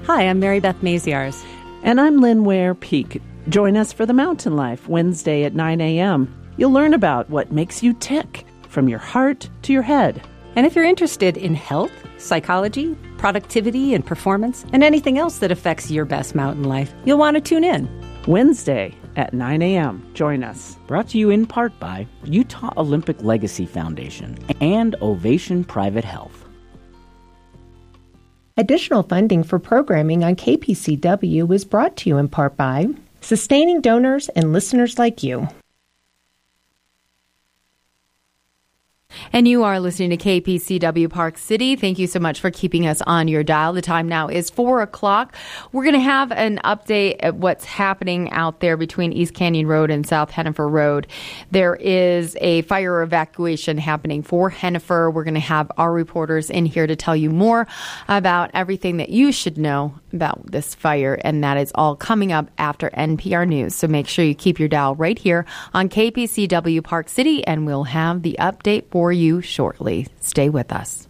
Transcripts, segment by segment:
Hi, I'm Mary Beth Maziarz. And I'm Lynn Ware Peak. Join us for The Mountain Life, Wednesday at 9 a.m. You'll learn about what makes you tick, from your heart to your head. And if you're interested in health, psychology, productivity, and performance, and anything else that affects your best mountain life, you'll want to tune in. Wednesday at 9 a.m. Join us. Brought to you in part by Utah Olympic Legacy Foundation and Ovation Private Health. Additional funding for programming on KPCW is brought to you in part by sustaining donors and listeners like you. And you are listening to KPCW Park City. Thank you so much for keeping us on your dial. The time now is 4 o'clock. We're going to have an update at what's happening out there between East Canyon Road and South Hennifer Road. There is a fire evacuation happening for Hennifer. We're going to have our reporters in here to tell you more about everything that you should know about this fire, and that is all coming up after NPR News. So make sure you keep your dial right here on KPCW Park City, and we'll have the update for you shortly. Stay with us.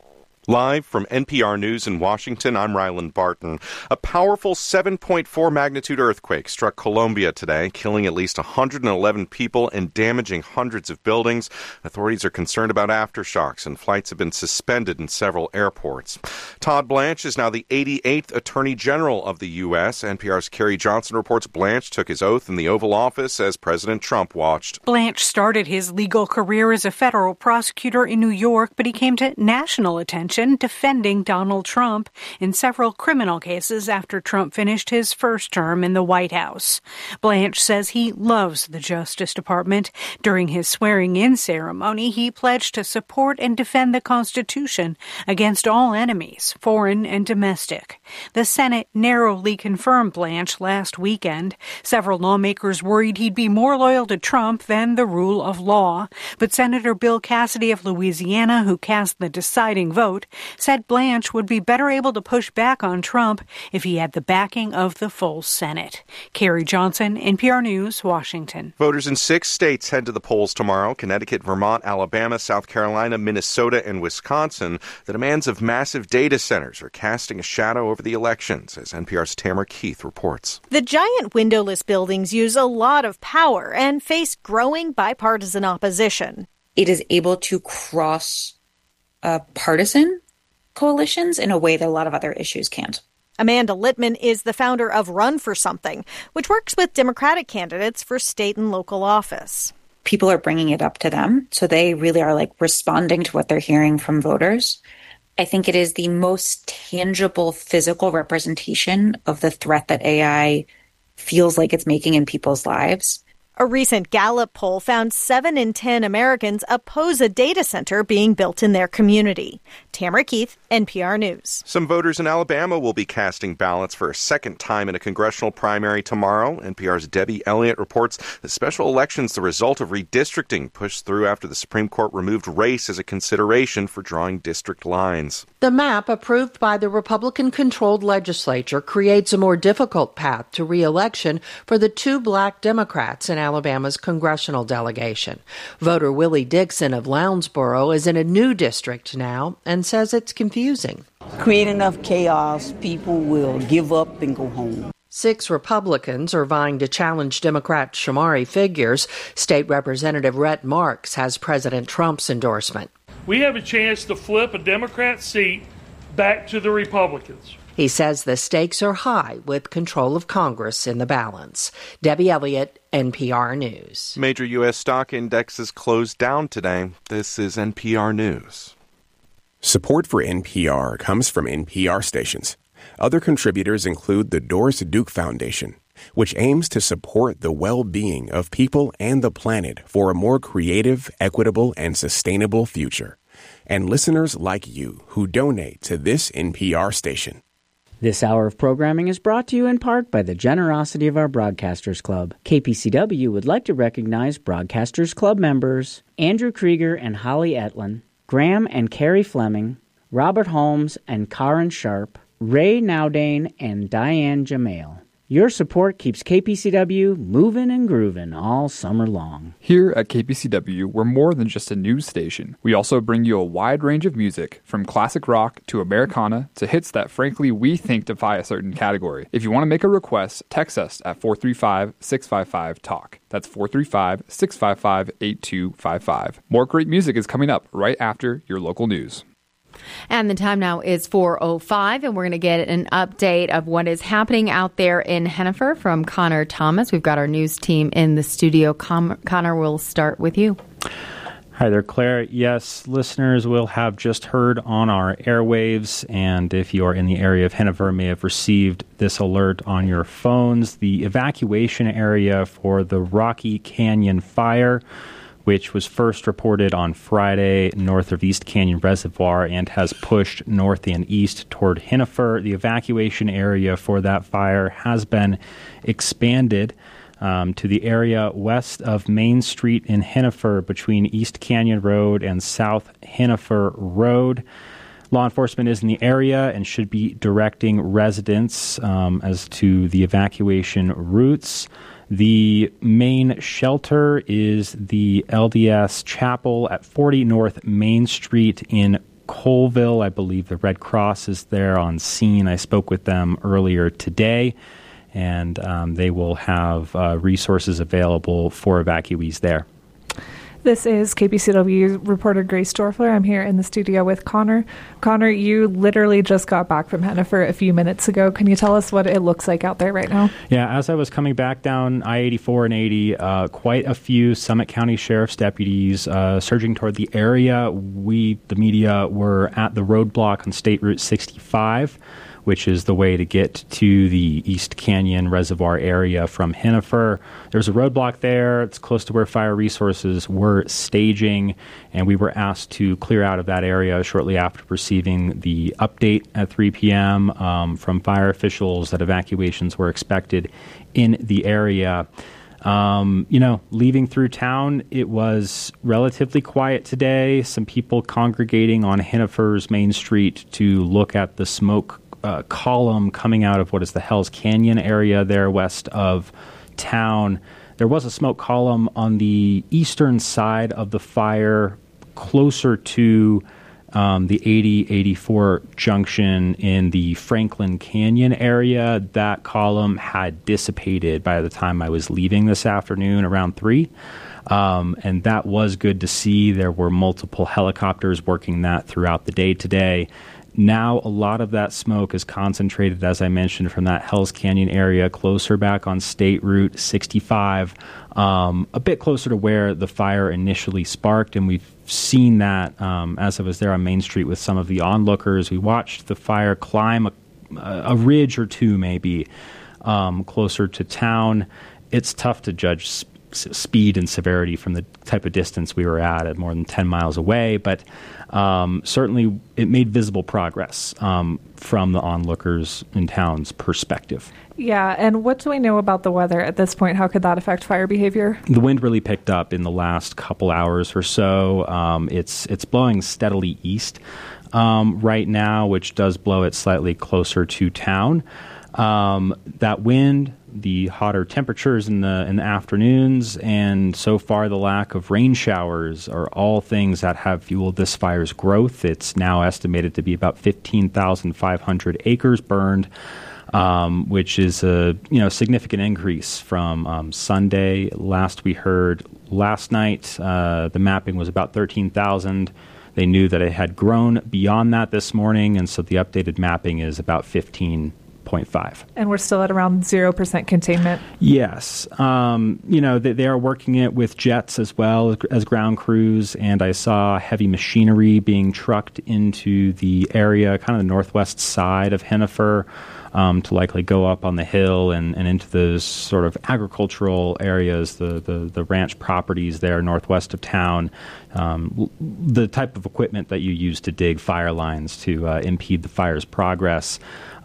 Live from NPR News in Washington, I'm Ryland Barton. A powerful 7.4 magnitude earthquake struck Colombia today, killing at least 111 people and damaging hundreds of buildings. Authorities are concerned about aftershocks, and flights have been suspended in several airports. Todd Blanche is now the 88th Attorney General of the U.S. NPR's Carrie Johnson reports Blanche took his oath in the Oval Office as President Trump watched. Blanche started his legal career as a federal prosecutor in New York, but he came to national attention defending Donald Trump in several criminal cases after Trump finished his first term in the White House. Blanche says he loves the Justice Department. During his swearing-in ceremony, he pledged to support and defend the Constitution against all enemies, foreign and domestic. The Senate narrowly confirmed Blanche last weekend. Several lawmakers worried he'd be more loyal to Trump than the rule of law. But Senator Bill Cassidy of Louisiana, who cast the deciding vote, said Blanche would be better able to push back on Trump if he had the backing of the full Senate. Carrie Johnson, NPR News, Washington. Voters in 6 states head to the polls tomorrow: Connecticut, Vermont, Alabama, South Carolina, Minnesota, and Wisconsin. The demands of massive data centers are casting a shadow over the elections, as NPR's Tamara Keith reports. The giant windowless buildings use a lot of power and face growing bipartisan opposition. It is able to cross partisan coalitions in a way that a lot of other issues can't. Amanda Littman is the founder of Run for Something, which works with Democratic candidates for state and local office. People are bringing it up to them, so they really are responding to what they're hearing from voters. I think it is the most tangible physical representation of the threat that AI feels like it's making in people's lives. A recent Gallup poll found 7 in 10 Americans oppose a data center being built in their community. Tamara Keith, NPR News. Some voters in Alabama will be casting ballots for a second time in a congressional primary tomorrow. NPR's Debbie Elliott reports the special election's the result of redistricting pushed through after the Supreme Court removed race as a consideration for drawing district lines. The map approved by the Republican-controlled legislature creates a more difficult path to re-election for the 2 black Democrats in Alabama's congressional delegation. Voter Willie Dixon of Lounsboro is in a new district now and says it's confusing. Create enough chaos, people will give up and go home. 6 Republicans are vying to challenge Democrat Shamari figures. State Representative Rhett Marks has President Trump's endorsement. We have a chance to flip a Democrat seat back to the Republicans. He says the stakes are high with control of Congress in the balance. Debbie Elliott, NPR News. Major U.S. stock indexes closed down today. This is NPR News. Support for NPR comes from NPR stations. Other contributors include the Doris Duke Foundation, which aims to support the well-being of people and the planet for a more creative, equitable, and sustainable future. And listeners like you who donate to this NPR station. This hour of programming is brought to you in part by the generosity of our Broadcasters Club. KPCW would like to recognize Broadcasters Club members Andrew Krieger and Holly Etlin, Graham and Carrie Fleming, Robert Holmes and Karen Sharp, Ray Nowdane and Diane Jamail. Your support keeps KPCW moving and grooving all summer long. Here at KPCW, we're more than just a news station. We also bring you a wide range of music, from classic rock to Americana to hits that, frankly, we think defy a certain category. If you want to make a request, text us at 435-655-TALK. That's 435-655-8255. More great music is coming up right after your local news. And the time now is 4:05, and we're going to get an update of what is happening out there in Hennifer from Connor Thomas. We've got our news team in the studio. Connor, we'll start with you. Hi there, Claire. Yes, listeners will have just heard on our airwaves, and if you are in the area of Hennifer, may have received this alert on your phones. The evacuation area for the Rocky Canyon fire, which was first reported on Friday north of East Canyon Reservoir and has pushed north and east toward Hennifer. The evacuation area for that fire has been expanded to the area west of Main Street in Hennifer between East Canyon Road and South Hennifer Road. Law enforcement is in the area and should be directing residents as to the evacuation routes. The main shelter is the LDS Chapel at 40 North Main Street in Colville. I believe the Red Cross is there on scene. I spoke with them earlier today, and they will have resources available for evacuees there. This is KPCW reporter Grace Dorfler. I'm here in the studio with Connor. Connor, you literally just got back from Hennifer a few minutes ago. Can you tell us what it looks like out there right now? Yeah, as I was coming back down I-84 and 80, quite a few Summit County Sheriff's deputies surging toward the area. We, the media, were at the roadblock on State Route 65, which is the way to get to the East Canyon Reservoir area from Hennifer. There's a roadblock there. It's close to where fire resources were staging, and we were asked to clear out of that area shortly after receiving the update at 3 p.m. From fire officials that evacuations were expected in the area. Leaving through town, it was relatively quiet today. Some people congregating on Hennifer's Main Street to look at the smoke column coming out of what is the Hells Canyon area there west of town. There was a smoke column on the eastern side of the fire closer to the 80-84 junction in the Franklin Canyon area. That column had dissipated by the time I was leaving this afternoon around 3. And that was good to see. There were multiple helicopters working that throughout the day today. Now, a lot of that smoke is concentrated, as I mentioned, from that Hells Canyon area, closer back on State Route 65, a bit closer to where the fire initially sparked. And we've seen that as I was there on Main Street with some of the onlookers. We watched the fire climb a ridge or two, maybe, closer to town. It's tough to judge speed and severity from the type of distance we were at more than 10 miles away, but certainly it made visible progress from the onlookers in town's perspective. Yeah, and what do we know about the weather at this point? How could that affect fire behavior? The wind really picked up in the last couple hours or so. It's blowing steadily east right now, which does blow it slightly closer to town. That wind, the hotter temperatures in the afternoons, and so far the lack of rain showers are all things that have fueled this fire's growth. It's now estimated to be about 15,500 acres burned, which is a significant increase from Sunday. Last night, the mapping was about 13,000. They knew that it had grown beyond that this morning, and so the updated mapping is about 15.5. And we're still at around 0% containment? Yes. They are working it with jets as well as ground crews, and I saw heavy machinery being trucked into the area, kind of the northwest side of Hennifer, to likely go up on the hill and into those sort of agricultural areas, the ranch properties there northwest of town, the type of equipment that you use to dig fire lines to impede the fire's progress.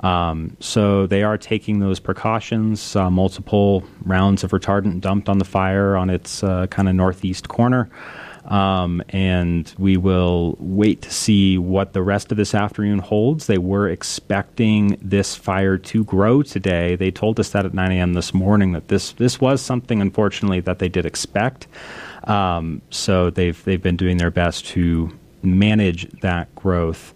So they are taking those precautions. Multiple rounds of retardant dumped on the fire on its kind of northeast corner. And we will wait to see what the rest of this afternoon holds. They were expecting this fire to grow today. They told us that at 9 a.m. this morning, that this was something, unfortunately, that they did expect. So they've been doing their best to manage that growth.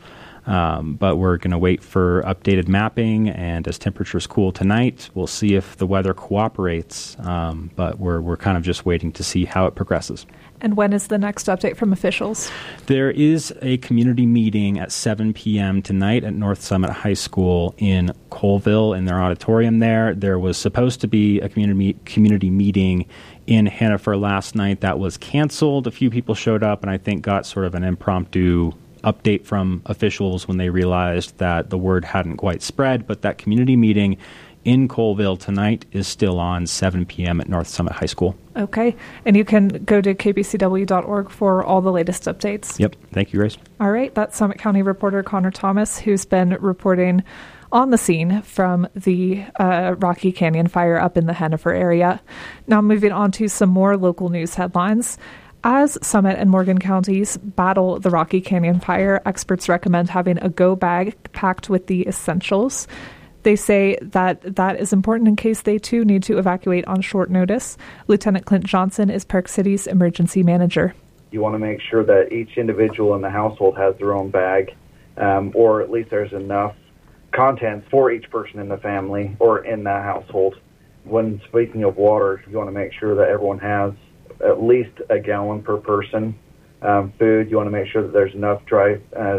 But we're going to wait for updated mapping, and as temperatures cool tonight, we'll see if the weather cooperates. But we're kind of just waiting to see how it progresses. And when is the next update from officials? There is a community meeting at 7 p.m. tonight at North Summit High School in Colville in their auditorium there. There was supposed to be a community meeting in Hannaford last night. That was canceled. A few people showed up and I think got sort of an impromptu update from officials when they realized that the word hadn't quite spread. But that community meeting in Colville tonight is still on, 7 p.m. at North Summit High School. Okay. And you can go to kpcw.org for all the latest updates. Yep. Thank you, Grace. All right. That's Summit County reporter Connor Thomas, who's been reporting on the scene from the Rocky Canyon fire up in the Hannaford area. Now moving on to some more local news headlines. As Summit and Morgan counties battle the Rocky Canyon fire, experts recommend having a go bag packed with the essentials. They say that is important in case they, too, need to evacuate on short notice. Lieutenant Clint Johnson is Park City's emergency manager. You want to make sure that each individual in the household has their own bag, or at least there's enough contents for each person in the family or in that household. When speaking of water, you want to make sure that everyone has at least a gallon per person. Food, you want to make sure that there's enough dry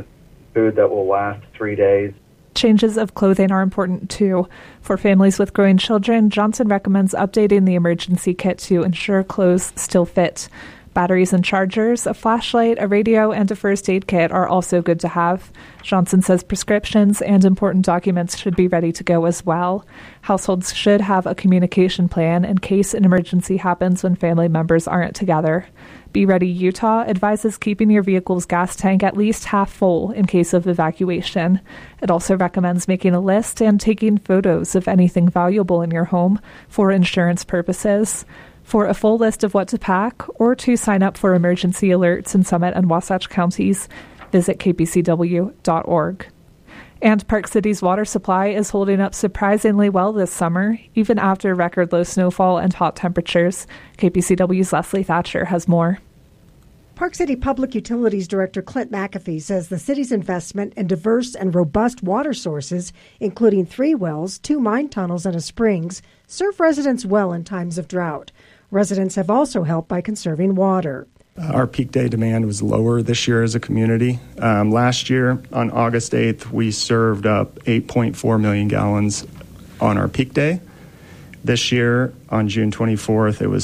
food that will last 3 days. Changes of clothing are important, too. For families with growing children, Johnson recommends updating the emergency kit to ensure clothes still fit. Batteries and chargers, a flashlight, a radio, and a first aid kit are also good to have. Johnson says prescriptions and important documents should be ready to go as well. Households should have a communication plan in case an emergency happens when family members aren't together. Be Ready Utah advises keeping your vehicle's gas tank at least half full in case of evacuation. It also recommends making a list and taking photos of anything valuable in your home for insurance purposes. For a full list of what to pack or to sign up for emergency alerts in Summit and Wasatch counties, visit kpcw.org. And Park City's water supply is holding up surprisingly well this summer, even after record low snowfall and hot temperatures. KPCW's Leslie Thatcher has more. Park City Public Utilities Director Clint McAfee says the city's investment in diverse and robust water sources, including 3 wells, 2 mine tunnels, and a springs, serve residents well in times of drought. Residents have also helped by conserving water. Our peak day demand was lower this year as a community. Last year, on August 8th, we served up 8.4 million gallons on our peak day. This year, on June 24th, it was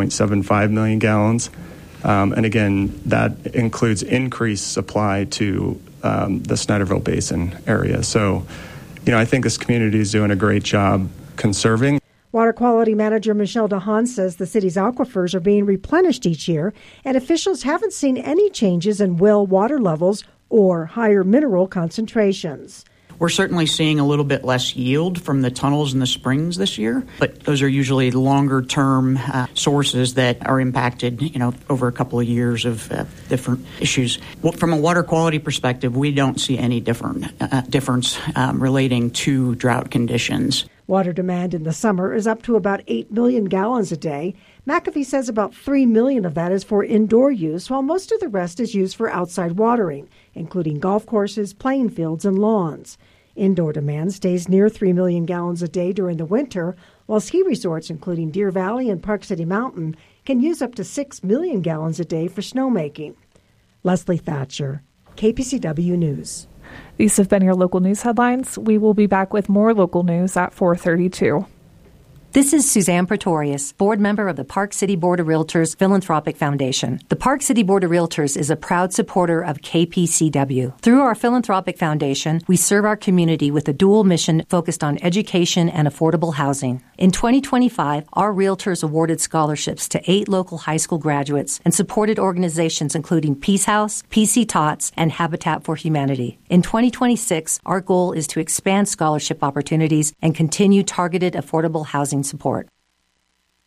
7.75 million gallons. And again, that includes increased supply to the Snyderville Basin area. So, I think this community is doing a great job conserving. Water Quality Manager Michelle DeHaan says the city's aquifers are being replenished each year, and officials haven't seen any changes in well water levels or higher mineral concentrations. We're certainly seeing a little bit less yield from the tunnels and the springs this year, but those are usually longer-term sources that are impacted, over a couple of years of different issues. Well, from a water quality perspective, we don't see any difference relating to drought conditions. Water demand in the summer is up to about 8 million gallons a day. McAfee says about 3 million of that is for indoor use, while most of the rest is used for outside watering, including golf courses, playing fields, and lawns. Indoor demand stays near 3 million gallons a day during the winter, while ski resorts, including Deer Valley and Park City Mountain, can use up to 6 million gallons a day for snowmaking. Leslie Thatcher, KPCW News. These have been your local news headlines. We will be back with more local news at 4:32. This is Suzanne Pretorius, board member of the Park City Board of Realtors Philanthropic Foundation. The Park City Board of Realtors is a proud supporter of KPCW. Through our philanthropic foundation, we serve our community with a dual mission focused on education and affordable housing. In 2025, our realtors awarded scholarships to 8 local high school graduates and supported organizations including Peace House, PC Tots, and Habitat for Humanity. In 2026, our goal is to expand scholarship opportunities and continue targeted affordable housing support.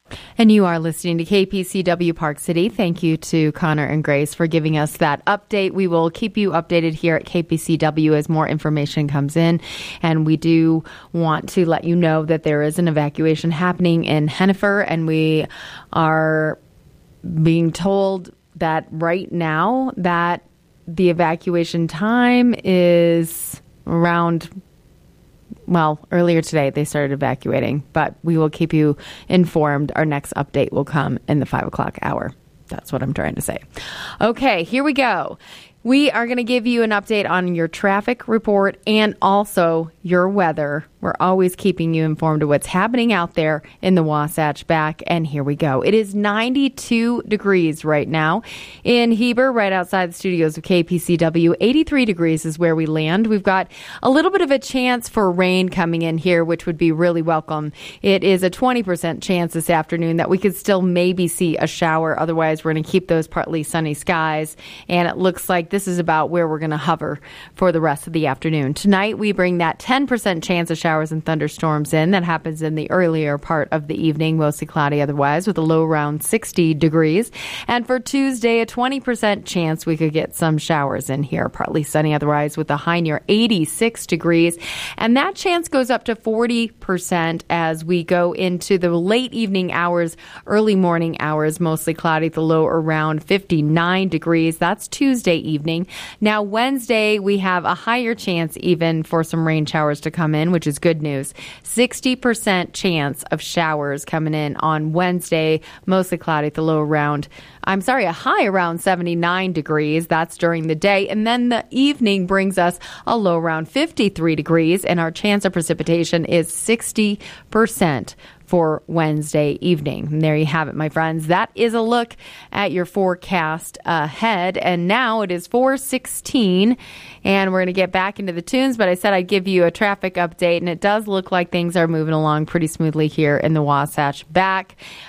And you are listening to KPCW Park City. Thank you to Connor and Grace for giving us that update. We will keep you updated here at KPCW as more information comes in. And we do want to let you know that there is an evacuation happening in Hennifer, and we are being told that right now that the evacuation time is around, well, earlier today they started evacuating, but we will keep you informed. Our next update will come in the 5 o'clock hour. That's what I'm trying to say. Okay, here we go. We are going to give you an update on your traffic report and also your weather. We're always keeping you informed of what's happening out there in the Wasatch Back. And here we go. It is 92 degrees right now in Heber, right outside the studios of KPCW. 83 degrees is where we land. We've got a little bit of a chance for rain coming in here, which would be really welcome. It is a 20% chance this afternoon that we could still maybe see a shower. Otherwise, we're going to keep those partly sunny skies. And it looks like this is about where we're going to hover for the rest of the afternoon. Tonight, we bring that 10% chance of showers and thunderstorms in. That happens in the earlier part of the evening, mostly cloudy otherwise, with a low around 60 degrees. And for Tuesday, a 20% chance we could get some showers in here, partly sunny otherwise, with a high near 86 degrees. And that chance goes up to 40% as we go into the late evening hours, early morning hours, mostly cloudy, the low around 59 degrees. That's Tuesday evening. Now, Wednesday, we have a higher chance even for some rain showers to come in, which is good news. 60% chance of showers coming in on Wednesday, mostly cloudy, the low around, a high around 79 degrees. That's during the day. And then the evening brings us a low around 53 degrees, and our chance of precipitation is 60% for Wednesday evening. And there you have it, my friends. That is a look at your forecast ahead. And now it is 4:16, and we're going to get back into the tunes. But I said I'd give you a traffic update, and it does look like things are moving along pretty smoothly here in the Wasatch Back.